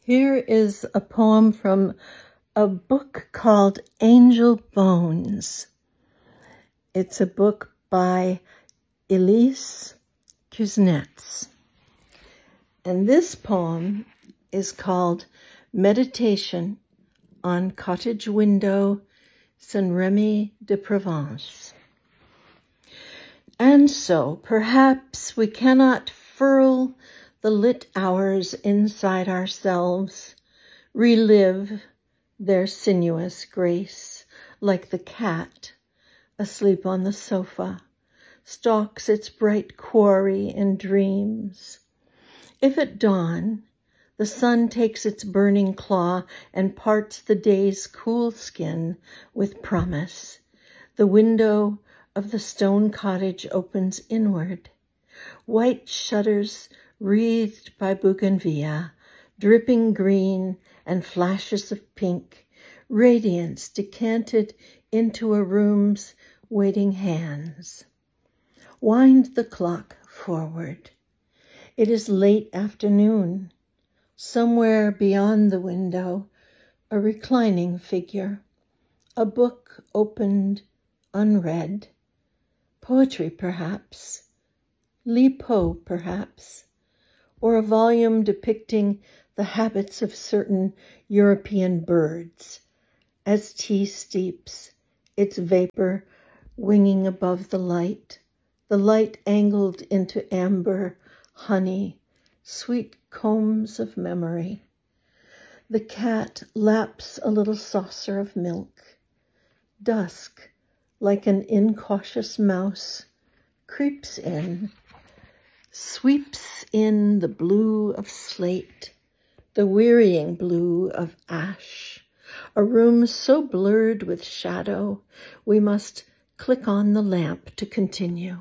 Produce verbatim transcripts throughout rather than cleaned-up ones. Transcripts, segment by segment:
Here is a poem from a book called Angel Bones. It's a book by Elise Kuznets. And this poem is called Meditation on Cottage Window, Saint-Remy de Provence. And so, perhaps we cannot furl the lit hours inside ourselves, relive their sinuous grace, like the cat asleep on the sofa, stalks its bright quarry in dreams. If at dawn the sun takes its burning claw and parts the day's cool skin with promise, the window of the stone cottage opens inward. White shutters wreathed by bougainvillea, dripping green and flashes of pink, radiance decanted into a room's waiting hands. Wind the clock forward. It is late afternoon. Somewhere beyond the window, a reclining figure, a book opened, unread. Poetry, perhaps. Li Po, perhaps. Or a volume depicting the habits of certain European birds, as tea steeps, its vapor winging above the light, the light angled into amber, honey, sweet combs of memory. The cat laps a little saucer of milk. Dusk, like an incautious mouse, creeps in, sweeps in the blue of slate, the wearying blue of ash, a room so blurred with shadow we must click on the lamp to continue.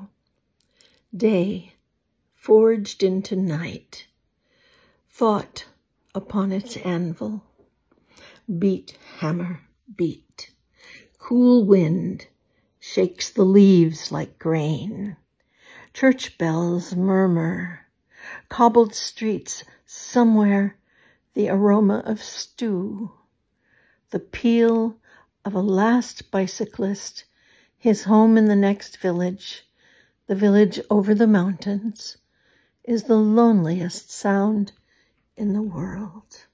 Day forged into night, thought upon its anvil. Beat, hammer, beat. Cool wind shakes the leaves like grain. Church bells murmur. Cobbled streets, somewhere the aroma of stew. The peal of a last bicyclist, his home in the next village, the village over the mountains, is the loneliest sound in the world.